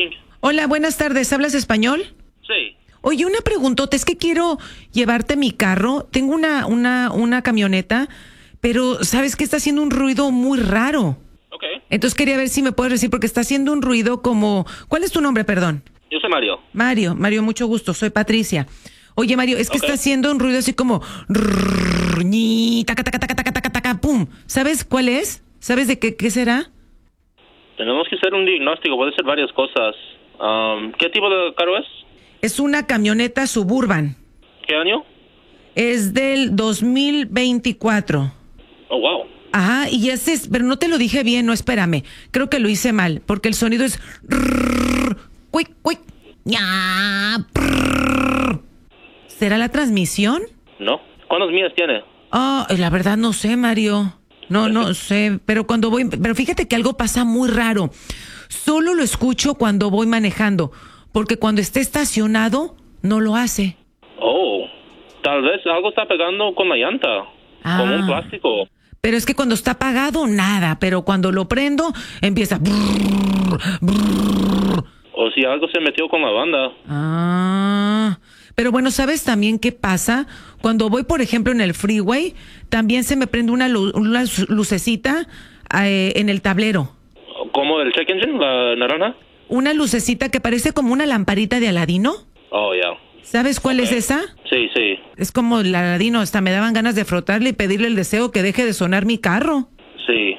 speaking. Hola, buenas tardes. ¿Hablas español? Sí. Oye, una preguntota. Es que quiero llevarte mi carro. Tengo una camioneta, pero ¿sabes qué? Está haciendo un ruido muy raro. Ok. Entonces quería ver si me puedes decir, porque está haciendo un ruido como... ¿Cuál es tu nombre, perdón? Yo soy Mario. Mario, mucho gusto. Soy Patricia. Oye, Mario, es que está haciendo un ruido así como... Taca, taca, taca, taca, taca, taca, pum. ¿Sabes cuál es? ¿Sabes de qué será? Tenemos que hacer un diagnóstico. Puede ser varias cosas. ¿Qué tipo de carro es? Es una camioneta Suburban. ¿Qué año? Es del 2024. Oh, wow. Ajá, y ese es... Pero no te lo dije bien, no, espérame. Creo que lo hice mal, porque el sonido es... Cuic, cuic. ¿Será la transmisión? No. ¿Cuántas millas tiene? La verdad no sé, Mario. No sé, pero cuando voy... Pero fíjate que algo pasa muy raro. Solo lo escucho cuando voy manejando, porque cuando esté estacionado, no lo hace. Oh, tal vez algo está pegando con la llanta. Como un plástico. Pero es que cuando está apagado, nada. Pero cuando lo prendo, empieza... O si algo se metió con la banda. Pero bueno, ¿sabes también qué pasa? Cuando voy, por ejemplo, en el freeway, también se me prende una lucecita en el tablero. ¿Como el check engine, la naranja? Una lucecita que parece como una lamparita de Aladino. Oh, ya. ¿Sabes cuál es esa? Sí. Es como el Aladino, hasta me daban ganas de frotarle y pedirle el deseo que deje de sonar mi carro. Sí.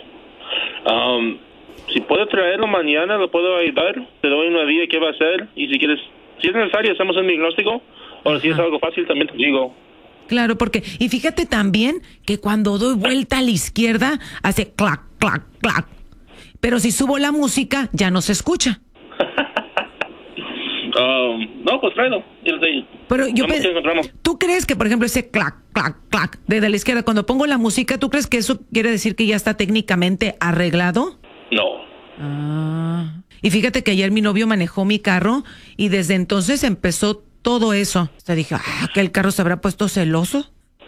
Si puedo traerlo mañana, lo puedo ayudar. Te doy una idea de qué va a hacer. Y si quieres, si es necesario, hacemos un diagnóstico. O si es algo fácil, también te digo. Claro, porque... Y fíjate también que cuando doy vuelta a la izquierda, hace clac, clac, clac. Pero si subo la música, ya no se escucha. No, pues tráelo. Pero yo encontramos. ¿Tú crees que, por ejemplo, ese clac, clac, clac desde la izquierda, cuando pongo la música, ¿tú crees que eso quiere decir que ya está técnicamente arreglado? No. Y fíjate que ayer mi novio manejó mi carro y desde entonces empezó todo eso. Te dije, ¿que el carro se habrá puesto celoso?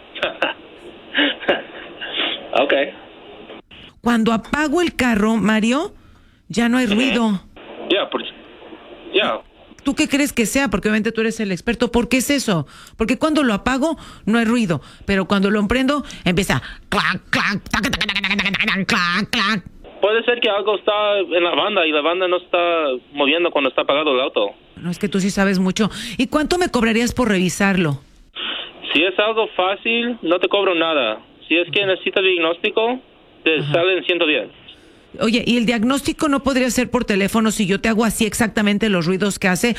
Ok. Cuando apago el carro, Mario, ya no hay ruido. Ya. ¿Tú qué crees que sea? Porque obviamente tú eres el experto. ¿Por qué es eso? Porque cuando lo apago, no hay ruido. Pero cuando lo prendo, empieza clac, clac, tac, tac, tac, tac, tac, clac, clac. Puede ser que algo está en la banda y la banda no está moviendo cuando está apagado el auto. No, es que tú sí sabes mucho. ¿Y cuánto me cobrarías por revisarlo? Si es algo fácil, no te cobro nada. Si es que necesitas diagnóstico, te salen 110. Oye, ¿y el diagnóstico no podría ser por teléfono si yo te hago así exactamente los ruidos que hace?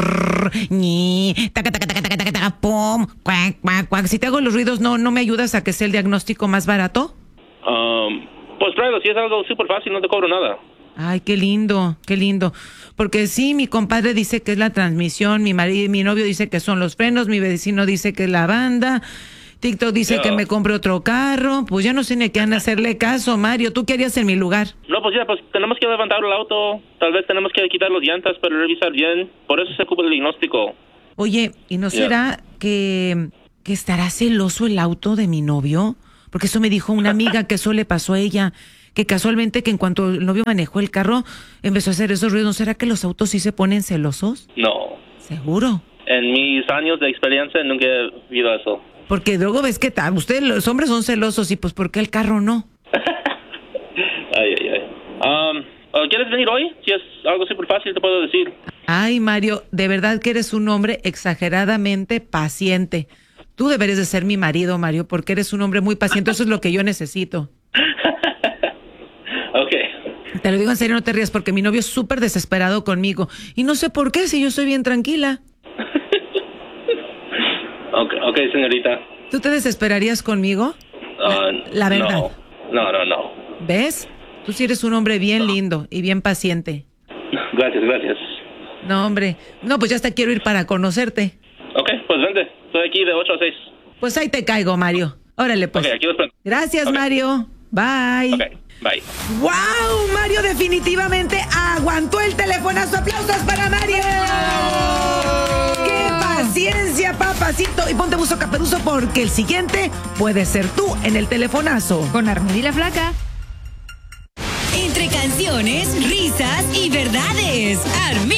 Taca, taca, taca, taca, taca, taca, pum, cuac, cuac, cuac. Si te hago los ruidos, ¿no me ayudas a que sea el diagnóstico más barato? Pues tráelo, si es algo súper fácil, no te cobro nada. Ay, qué lindo, qué lindo. Porque sí, mi compadre dice que es la transmisión, mi novio dice que son los frenos, mi vecino dice que es la banda, TikTok dice que me compre otro carro. Pues ya no sé ni a qué hacerle caso, Mario. ¿Tú qué harías en mi lugar? No, pues ya, pues tenemos que levantar el auto, tal vez tenemos que quitar las llantas para revisar bien. Por eso se ocupa el diagnóstico. Oye, ¿y no será que estará celoso el auto de mi novio? Porque eso me dijo una amiga que eso le pasó a ella, que casualmente que en cuanto el novio manejó el carro, empezó a hacer esos ruidos. ¿No será que los autos sí se ponen celosos? No. ¿Seguro? En mis años de experiencia nunca he visto eso. Porque luego ves que ustedes los hombres son celosos y pues ¿por qué el carro no? Ay. ¿Quieres venir hoy? Si es algo súper fácil te puedo decir. Ay, Mario, de verdad que eres un hombre exageradamente paciente. Tú deberías de ser mi marido, Mario, porque eres un hombre muy paciente. Eso es lo que yo necesito. Ok. Te lo digo en serio, no te rías, porque mi novio es súper desesperado conmigo. Y no sé por qué, si yo soy bien tranquila. Ok, señorita. ¿Tú te desesperarías conmigo? La verdad. No. ¿Ves? Tú sí eres un hombre bien lindo y bien paciente. Gracias. No, hombre. No, pues ya hasta quiero ir para conocerte. Ok, pues vente. Estoy aquí de 8 a 6. Pues ahí te caigo, Mario. Órale, pues. Ok, aquí lo espero. Gracias, Mario. Bye. Ok, bye. ¡Wow! Mario definitivamente aguantó el telefonazo. ¡Aplausos para Mario! ¡Qué paciencia, papacito! Y ponte buzo caperuso porque el siguiente puede ser tú en el telefonazo. Con Armel y la Flaca. Entre canciones, risas y verdades. Armel